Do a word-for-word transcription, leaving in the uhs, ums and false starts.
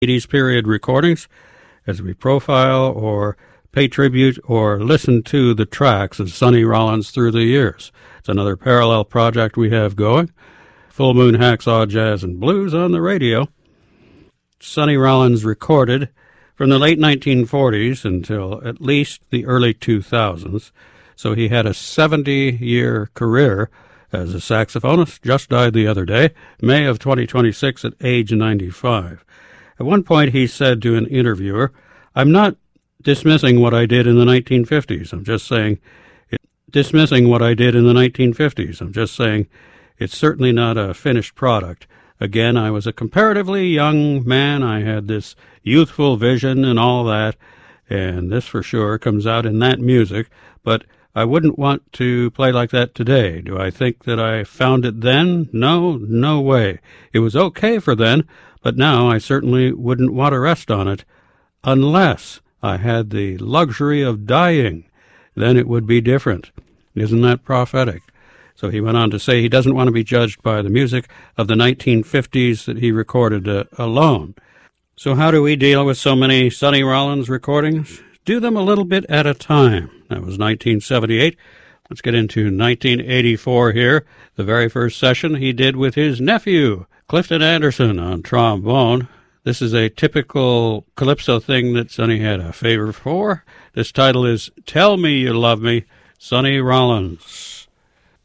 eighties period recordings as we profile or pay tribute or listen to the tracks of Sonny Rollins through the years. It's another parallel project we have going. Full Moon Hacksaw Jazz and Blues on the radio. Sonny Rollins recorded from the late nineteen forties until at least the early two thousands, so he had a seventy-year career as a saxophonist. Just died the other day, May of twenty twenty-six, at age ninety-five. At one point he said to an interviewer, "I'm not dismissing what I did in the nineteen fifties. I'm just saying, it, dismissing what I did in the nineteen fifties. I'm just saying it's certainly not a finished product. Again, I was a comparatively young man. I had this youthful vision and all that, and this for sure comes out in that music, but I wouldn't want to play like that today. Do I think that I found it then? No, no way. It was okay for then, but now I certainly wouldn't want to rest on it unless I had the luxury of dying. Then it would be different." Isn't that prophetic? So he went on to say he doesn't want to be judged by the music of the nineteen fifties that he recorded uh, alone. So how do we deal with so many Sonny Rollins recordings? Do them a little bit at a time. That was nineteen seventy-eight. Let's get into nineteen eighty-four here. The very first session he did with his nephew, Clifton Anderson, on trombone. This is a typical calypso thing that Sonny had a favor for. This title is Tell Me You Love Me, Sonny Rollins.